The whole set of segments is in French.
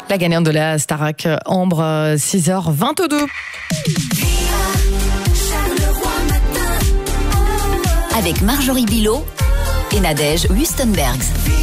La gagnante de la Starac, Ambre, 6h22. Avec Marjorie Bilot et Nadège Wustenbergs.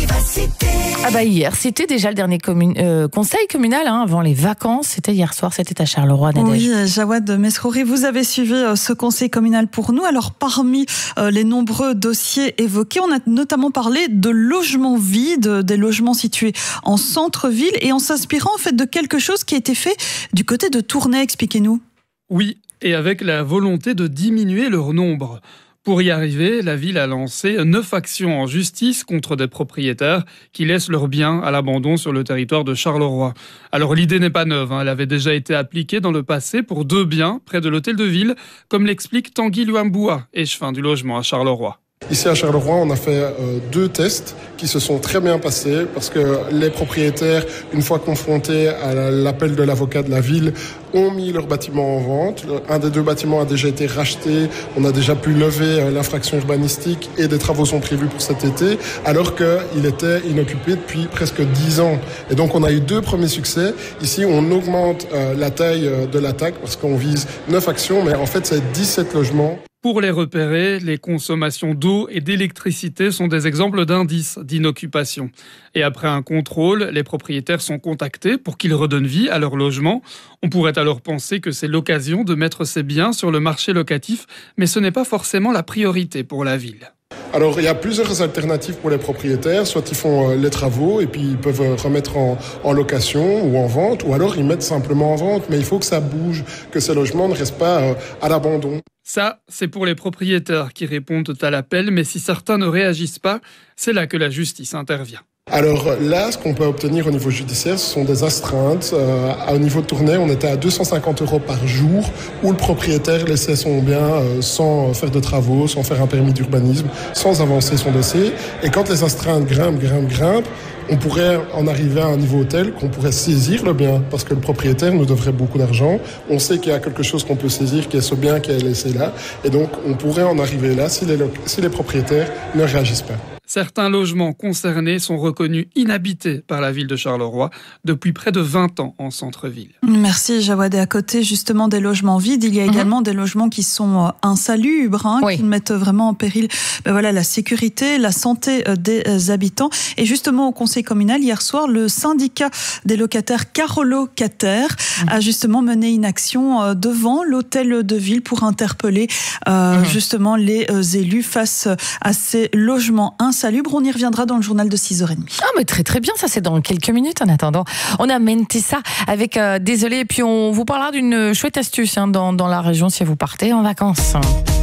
Ah bah hier, c'était déjà le dernier conseil communal avant les vacances. C'était hier soir, c'était à Charleroi, Nadège. Oui, Jawad Mesrouri, vous avez suivi ce conseil communal pour nous. Alors parmi les nombreux dossiers évoqués, on a notamment parlé de logements vides, des logements situés en centre-ville et en s'inspirant en fait de quelque chose qui a été fait du côté de Tournai. Expliquez-nous. Oui, et avec la volonté de diminuer leur nombre. Pour y arriver, la ville a lancé 9 actions en justice contre des propriétaires qui laissent leurs biens à l'abandon sur le territoire de Charleroi. Alors l'idée n'est pas neuve, elle avait déjà été appliquée dans le passé pour 2 biens près de l'hôtel de ville, comme l'explique Tanguy Luamboua, échevin du logement à Charleroi. Ici à Charleroi, on a fait 2 tests qui se sont très bien passés parce que les propriétaires, une fois confrontés à l'appel de l'avocat de la ville, ont mis leur bâtiment en vente. Un des 2 bâtiments a déjà été racheté. On a déjà pu lever l'infraction urbanistique et des travaux sont prévus pour cet été, alors qu'il était inoccupé depuis presque 10 ans. Et donc on a eu 2 premiers succès. Ici, on augmente la taille de l'attaque parce qu'on vise 9 actions, mais en fait, c'est 17 logements. Pour les repérer, les consommations d'eau et d'électricité sont des exemples d'indices d'inoccupation. Et après un contrôle, les propriétaires sont contactés pour qu'ils redonnent vie à leur logement. On pourrait alors penser que c'est l'occasion de mettre ces biens sur le marché locatif, mais ce n'est pas forcément la priorité pour la ville. Alors, il y a plusieurs alternatives pour les propriétaires. Soit ils font les travaux et puis ils peuvent remettre en location ou en vente, ou alors ils mettent simplement en vente. Mais il faut que ça bouge, que ces logements ne restent pas à l'abandon. Ça, c'est pour les propriétaires qui répondent à l'appel, mais si certains ne réagissent pas, c'est là que la justice intervient. Alors là, ce qu'on peut obtenir au niveau judiciaire, ce sont des astreintes. Au niveau de Tournai, on était à 250 € par jour où le propriétaire laissait son bien sans faire de travaux, sans faire un permis d'urbanisme, sans avancer son dossier. Et quand les astreintes grimpent, on pourrait en arriver à un niveau tel qu'on pourrait saisir le bien parce que le propriétaire nous devrait beaucoup d'argent. On sait qu'il y a quelque chose qu'on peut saisir, qui est ce bien qui est laissé là. Et donc, on pourrait en arriver là si les propriétaires ne réagissent pas. Certains logements concernés sont reconnus inhabités par la ville de Charleroi depuis près de 20 ans en centre-ville. Merci Jawad. Et à côté justement des logements vides, il y a également des logements qui sont insalubres, qui mettent vraiment en péril la sécurité, la santé des habitants. Et justement au conseil communal, hier soir, le syndicat des locataires Carolocataires a justement mené une action devant l'hôtel de ville pour interpeller justement les élus face à ces logements insalubres. On y reviendra dans le journal de 6h30. Ah mais très très bien, ça c'est dans quelques minutes. En attendant, on a Mentissa avec désolé, et puis on vous parlera d'une chouette astuce dans la région si vous partez en vacances.